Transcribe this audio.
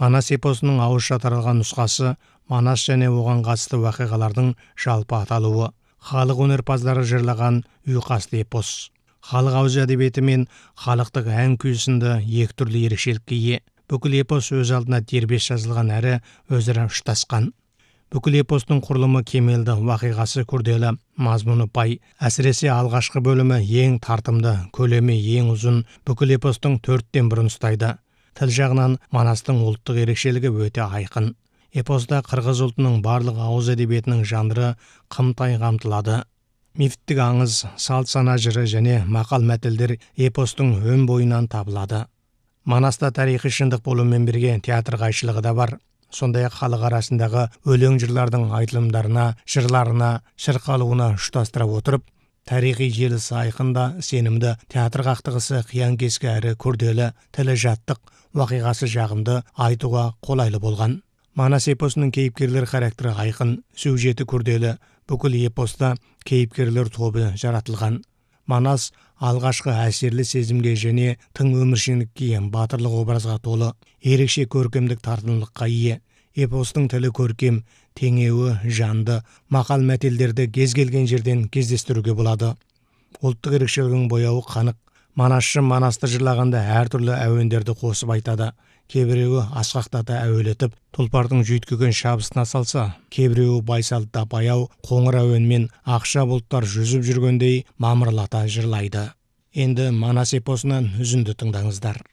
Манас эпосының ауызша таралған нұсқасы Манас және оған қатысты уақиғалардың жалпы аталуы. Халық өнерпаздары жырлаған ұйқасты эпос. Халық ауыз әдебиеті мен халықтық ән күй сынды екі түрлі ерекшелікке ие. Бүкіл эпос өз алдына дербес жазылған әрі өзара ұштасқан. Бүкіл эпостың құрылымы кемелді, уақиғасы күрделі, мазмұны бай. Әсіресе алғашқы бөлімі ең тартымды, көлемі ең ұзын, бүкіл эпостың 1/4 ұстайды. Тіл жағынан Манастың ұлттық ерекшелігі өте айқын. Эпоста қырғыз ұлтының барлық ауыз әдебиетінің жанры қымтай қамтылады. Мифтік аңыз, салт сана жыры және мақал мәтелдер эпостың өн бойынан табылады. Манаста тарихи шындық болумен бірге театр қайшылығы да бар. Сондай-ақ халық арасындағы өлең жырлардың айтылымдарына, жырларына, шырқалуына ұштастыра отырып, тарихи желісі айқында, сенімді, театр қақтығысы қиян-кескі әрі күрделі, тілі жаттық, уақиғасы жағымды, айтуға қолайлы болған. Манас эпосының кейіпкерлер характері айқын, сюжеті күрделі, бүкіл эпоста кейіпкерлер тобы жаратылған. Манас алғашқы әсерлі сезімге және тың өміршеңдікке, батырлық образға толы, ерекше көркемдік тартымдылыққа ие. Эпостың тілі көркем, теңеуі жанды, мақал мәтелдерді кез келген жерден кездестіруге болады. Ұлттық ерекшелігінің бояуы қанық. Манасшы Манасты жырлағанда әртүрлі әуендерді қосып айтады. Кейбіреуі асқақтата әуелетіп, тұлпардың жүйткіген шабысына салса, кейбіреуі байсалда баяу, қоңыр әуенмен ақша бұлттар жүзіп жүргендей мамырлата жырлайды. Енді Манас эпосынан үзінді тыңдаңыздар.